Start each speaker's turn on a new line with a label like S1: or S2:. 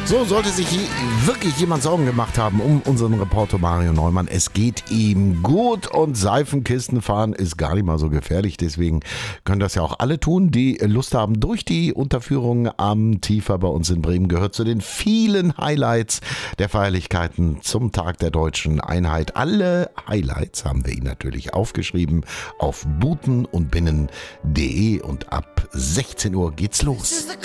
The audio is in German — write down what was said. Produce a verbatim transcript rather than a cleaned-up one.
S1: So, sollte sich je, wirklich jemand Sorgen gemacht haben um unseren Reporter Mario Neumann, es geht ihm gut und Seifenkisten fahren ist gar nicht mal so gefährlich. Deswegen können das ja auch alle tun, die Lust haben. Durch die Unterführung am Tiefer bei uns in Bremen gehört zu den vielen Highlights der Feierlichkeiten zum Tag der Deutschen Einheit. Alle Highlights haben wir Ihnen natürlich aufgeschrieben auf buten und binnen punkt de und ab sechzehn Uhr geht's los.